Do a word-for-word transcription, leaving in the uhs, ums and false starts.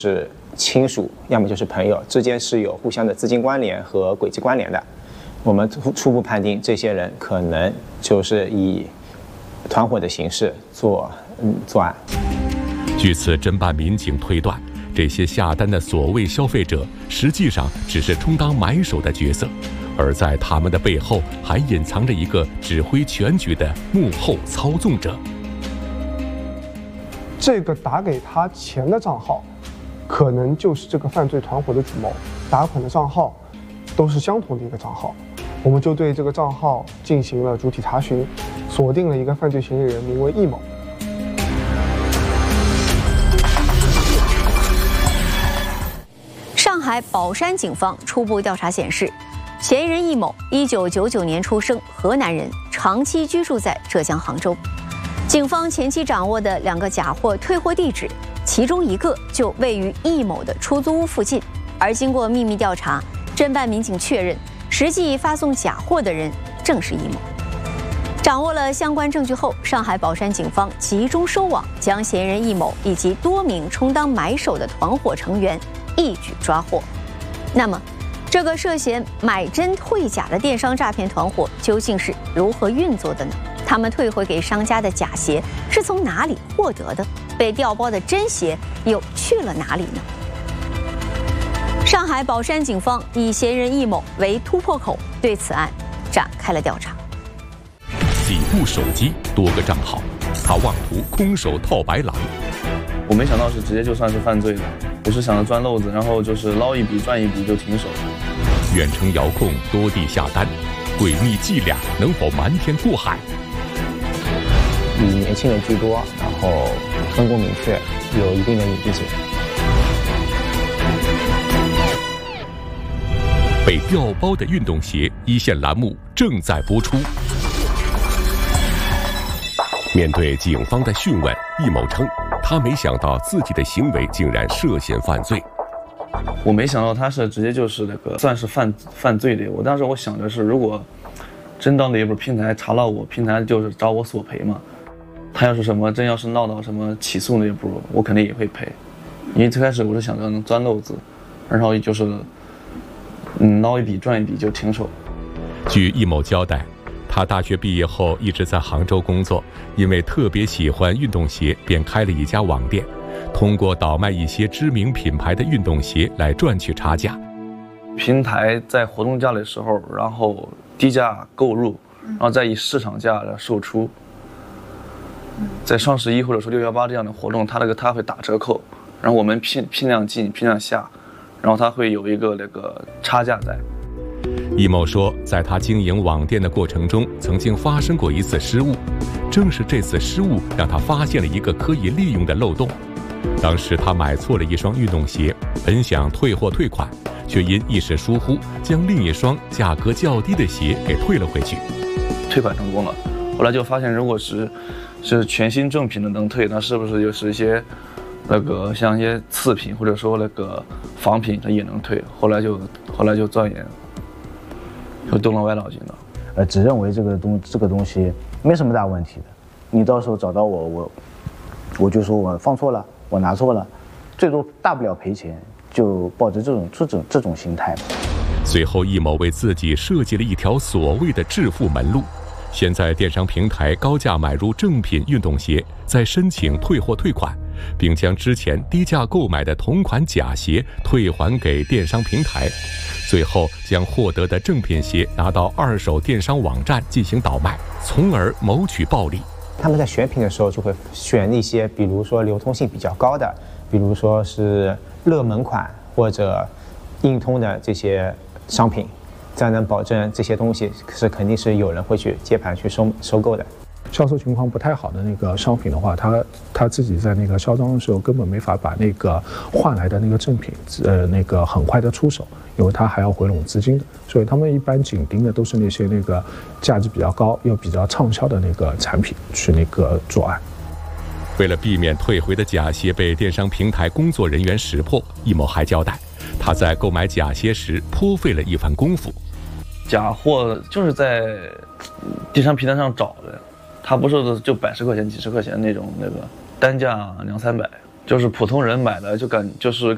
是亲属，要么就是朋友之间是有互相的资金关联和轨迹关联的。我们初初步判定，这些人可能就是以团伙的形式做嗯作案。 据此，侦办民警推断，这些下单的所谓消费者，实际上只是充当买手的角色，而在他们的背后，还隐藏着一个指挥全局的幕后操纵者。 这个打给他钱的账号，可能就是这个犯罪团伙的主谋，打款的账号都是相同的一个账号。我们就对这个账号进行了主体查询，锁定了一个犯罪嫌疑人，名为易某。 上海宝山警方初步调查显示，嫌疑人易某，一九九九年出生，河南人，长期居住在浙江杭州。警方前期掌握的两个假货退货地址，其中一个就位于易某的出租屋附近。而经过秘密调查，侦办民警确认，实际发送假货的人正是易某。掌握了相关证据后，上海宝山警方集中收网，将嫌疑人易某以及多名充当买手的团伙成员一举抓获。那么，这个涉嫌买真退假的电商诈骗团伙究竟是如何运作的呢？他们退回给商家的假鞋是从哪里获得的？被调包的真鞋又去了哪里呢？上海宝山警方以嫌疑人易某为突破口，对此案展开了调查。 几部手机，多个账号，他妄图空手套白狼。 我没想到是直接就算是犯罪的，我是想着钻漏子，然后就是捞一笔赚一笔就停手。 远程遥控，多地下单，诡秘伎俩能否瞒天过海？ 以年轻人居多，然后分工明确，有一定的隐蔽性。 被调包的运动鞋，一线栏目正在播出。面对警方的讯问，易某称，他没想到自己的行为竟然涉嫌犯罪。 我没想到他是直接就是那个算是犯犯罪的。我当时我想着是，如果真到那一步平台查到我，平台就是找我索赔嘛。他要是什么真要是闹到什么起诉那一步，我肯定也会赔。因为最开始我是想着能钻漏子，然后就是嗯捞一笔赚一笔就停手。 据易某交代，他大学毕业后一直在杭州工作，因为特别喜欢运动鞋，便开了一家网店，通过倒卖一些知名品牌的运动鞋来赚取差价。 平台在活动价的时候，然后低价购入，然后再以市场价来售出。在双十一或者说六幺八这样的活动，它那个它会打折扣，然后我们批批量进批量下，然后它会有一个那个差价在。 易某说，在他经营网店的过程中，曾经发生过一次失误，正是这次失误让他发现了一个可以利用的漏洞。当时他买错了一双运动鞋，本想退货退款，却因一时疏忽，将另一双价格较低的鞋给退了回去。 退款成功了，后来就发现，如果是是全新正品的能退，那是不是就是一些那个像一些次品或者说那个仿品它也能退？后来就后来就钻研，就动了歪脑筋了。 呃，只认为这个东这个东西没什么大问题的，你到时候找到我，我我就说我放错了，我拿错了，最多大不了赔钱，就抱着这种这种这种心态吧。 随后，易某为自己设计了一条所谓的致富门路。先在电商平台高价买入正品运动鞋，再申请退货退款，并将之前低价购买的同款假鞋退还给电商平台，最后将获得的正品鞋拿到二手电商网站进行倒卖，从而谋取暴利。 他们在选品的时候就会选一些，比如说流通性比较高的，比如说是热门款或者硬通的这些商品。才能保证这些东西是肯定是有人会去接盘去收收购的。 销售情况不太好的那个商品的话，他他自己在那个销赃的时候根本没法把那个换来的那个正品，呃，那个很快的出手，因为他还要回笼资金的，所以他们一般紧盯的都是那些那个价值比较高又比较畅销的那个产品去那个作案。 为了避免退回的假鞋被电商平台工作人员识破，易某还交代，他在购买假鞋时颇费了一番功夫。 假货就是在电商平台上找的，它不是就百十块钱、几十块钱那种，那个单价两三百，就是普通人买的就感就是